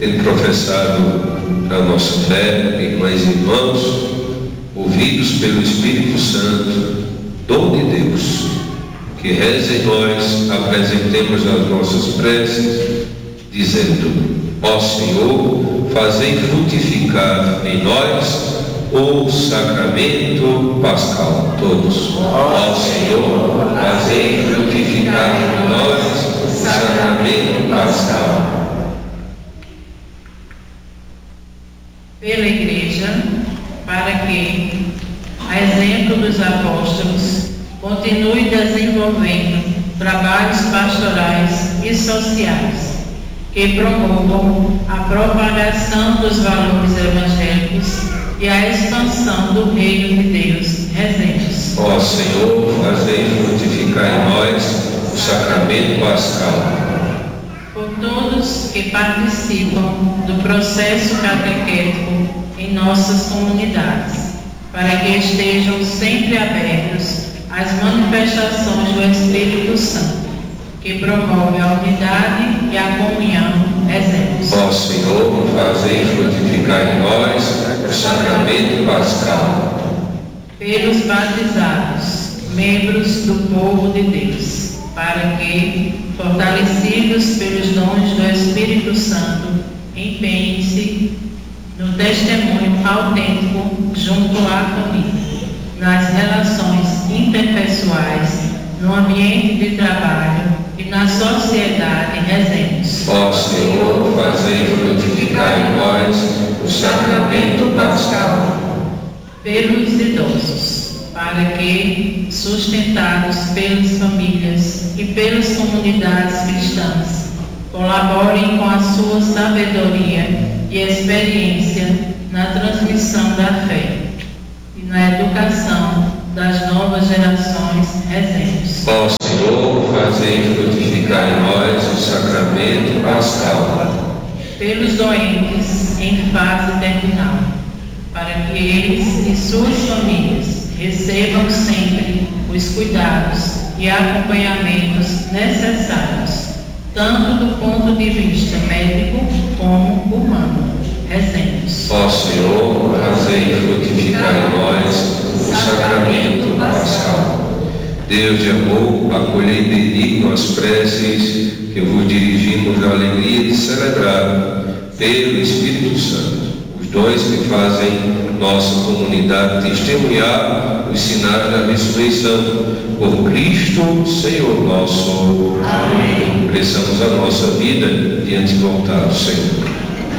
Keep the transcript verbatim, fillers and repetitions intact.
tendo professado a nossa fé, irmãs e irmãos, ouvidos pelo Espírito Santo, dom de Deus, que reza em nós, apresentemos as nossas preces, dizendo: ó Senhor, fazei frutificar em nós o sacramento pascal. Todos. Ó Senhor, fazei frutificar em nós o sacramento pascal. Pela Igreja, para que, a exemplo dos apóstolos, continue desenvolvendo trabalhos pastorais e sociais que promovam a propagação dos valores evangélicos e a expansão do reino de Deus. Rezemos. Ó Senhor, fazei frutificar em nós o sacramento pascal. Por todos que participam do processo catequético em nossas comunidades, para que estejam sempre abertos às manifestações do Espírito Santo, que promove a unidade e a comunhão. Rezemos. Ó Senhor, fazei frutificar em nós o sacramento pascal. Pelos batizados, membros do povo de Deus, para que, fortalecidos pelos dons do Espírito Santo, empenhem-se no testemunho autêntico junto à família, nas relações interpessoais, no ambiente de trabalho e na sociedade. Rezemos. Ó Senhor, fazei frutificar em nós o sacramento pascal. Pelos idosos, para que, sustentados pelas famílias e pelas comunidades cristãs, colaborem com a sua sabedoria e experiência na transmissão da fé e na educação das novas gerações. Rezemos. Ó Senhor, fazei frutificar em nós o sacramento pascal. Pelos doentes em fase terminal, para que eles e suas famílias recebam sempre os cuidados e acompanhamentos necessários, tanto do ponto de vista médico como humano. Rezemos. Ó Senhor, fazei frutificar em nós o sacramento pascal. Deus de amor, acolhei benigno as preces que vos dirigimos na alegria de celebrar, pelo Espírito Santo, os dons que fazem nossa comunidade testemunhar os sinais da ressurreição. Por Cristo, Senhor nosso. Amém. Prestamos a nossa vida diante do altar do Senhor.